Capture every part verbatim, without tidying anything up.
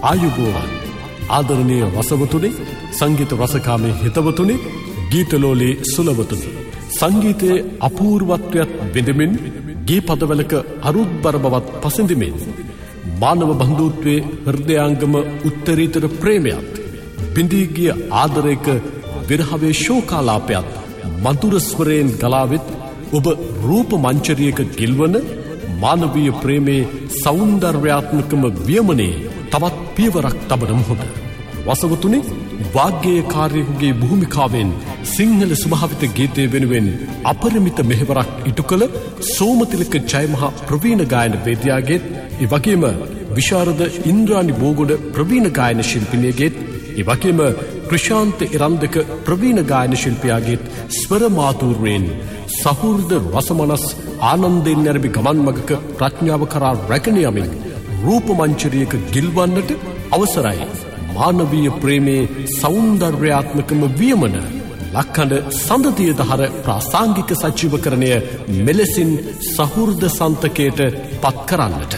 ආයුබෝවන් ආදරණීය රසවතුනි සංගීත රසකාමී හිතවතුනි ගීතලෝලී සුලවතුනි සංගීතයේ අපූර්වත්වයක් විඳමින් ගීපදවලක අරුත්බර බවත් පසඳමින් මානව බන්ධුත්වයේ හෘදයාංගම උත්තරීතර ප්‍රේමයක් බිඳී ගිය ආදරයක විරහවේ ශෝකාලාපයක් මధుර ස්වරයෙන් ගලාවෙත් ඔබ රූප මංචරියක ගිල්වන මානවීය ප්‍රේමයේ සෞන්දර්යාත්මකම වියමනේ තවත් පියවරක් තබන මොහොත වසවතුනි වාග්ගේයකාරයෙකුගේ භූමිකාවෙන් සිංහල ස්වභාවිත ගීතය වෙනුවෙන් අපරිමිත මෙහෙවරක් ඉටු කළ සෝමතිලක ජයමහා ප්‍රවීණ ගායන වේදිකාවේත් ඒ වගේම විශාරද ඉන්ද්‍රානි බෝගොඩ ප්‍රවීණ ගායන ශිල්පිනියගේත් ඒ වගේම ක්‍රිෂාන්ත ඉරන්දක ප්‍රවීණ ගායන ශිල්පියාගේත් ස්වර මාතෘයෙන් සහෘද රසමනස් ආනන්දයෙන් නැරඹි ගමන් මගක ප්‍රඥාව කරා රැගෙන යමින් රූප මංචරියක ගිල්වන්නට අවසරයි මානවීය ප්‍රේමයේ සෞන්දර්යාත්මකම වියමන ලක්ඛඬ සඳතිය දහර ප්‍රාසංගික සජීවකරණය මෙලෙසින් සහෘද සන්තකයට පත් කරන්නට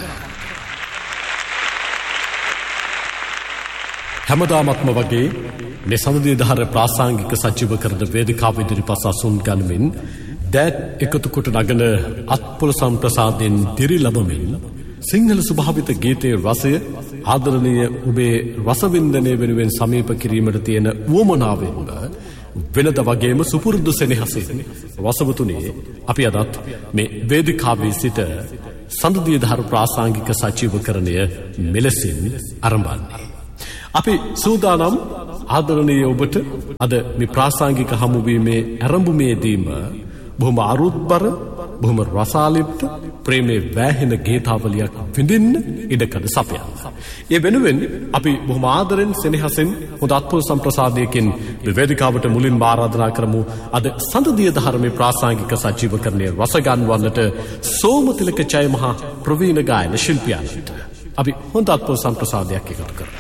හැමදාමත්ම වගේ මේ සඳතිය දහර ප්‍රාසංගික සජීවකරණ වේදිකාව ඉදිරිපස අසුන් ගනිමින් දෑත් එකතු කොට නගන අත්පොළ සම්ප්‍රසාදයෙන් දිරි ලබමින් සිංහල ස්වභාවිත ගීතයේ රසය ආදරණීය ඔබේ රසවින්දනය වෙනුවෙන් සමීප කිරීමට තියෙන උවමනාවෙන්ම වෙනද වගේම සුපුරුදු සෙනෙහසින් වසවතුනේ අපි අදත් මේ වේදිකාවේ සිට සඳදිය දහර ප්‍රාසංගික සජීවකරණය මෙලෙසින් ආරම්භන්නේ. අපි සූදානම් ආදරණීය ඔබට අද මේ ප්‍රාසංගික හමුවීමේ ආරම්භයේදීම බොහොම අරුත්බර බොහොම රසාලිප්ත ප්‍රේමේ වැහෙන ගීතාවලියක් විඳින්න ඉඩකඩ සපයන්න. ඒ වෙනුවෙන් අපි බොහොම ආදරෙන් සෙනෙහසෙන් හොඳ අත්පොළ සම්ප්‍රසාදයකින් මේ වේදිකාවට මුලින්ම ආරාධනා කරමු අද සඳදිය ධර්මයේ ප්‍රාසංගික සජීවකරණයේ රස ගන්වන්නට සෝමතිලක ජයමහා ප්‍රවීණ ගායන ශිල්පියාට. අපි හොඳ අත්පොළ සම්ප්‍රසාදයක් එකතු කරමු.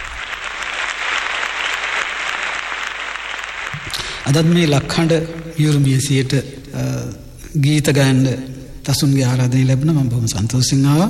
අදත් මේ ලක්ඛඬ යුරුමියසියට ගීත ගායන තසුන්ගේ ආරාධනය ලැබුණා. මම බොහොම සන්තෝෂෙන් ආවා.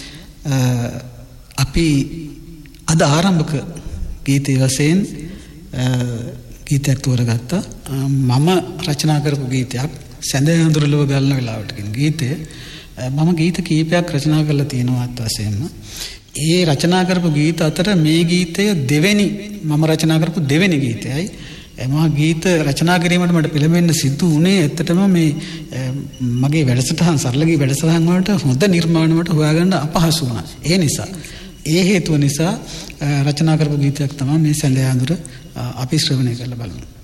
අපි අද ආරම්භක ගීතයේ වශයෙන් ගීතයක් තෝරගත්තා. මම රචනා කරපු ගීතයක් සැඳෑ අඳුරලව ගලන වෙලාවට කියන ගීතය. මම ගීත කීපයක් රචනා කරලා තියෙනවා අත් වශයෙන්ම. ඒ රචනා කරපු ගීත අතර මේ ගීතය දෙවෙනි මම රචනා කරපු දෙවෙනි ගීතයයි. මම ගීත රචනා කිරීමට මට පෙළඹෙන්න සිද්ධ වුණේ ඇත්තටම මේ මගේ වැඩසටහන් සරලගේ වැඩසටහන් වලට හොඳ නිර්මාණ වලට හොයාගන්න අපහසු වුණා. ඒ නිසා ඒ හේතුව නිසා රචනා කරපු ගීතයක් තමයි මේ සැඳෑ අඳුර අපි ශ්‍රවණය කරලා බලමු.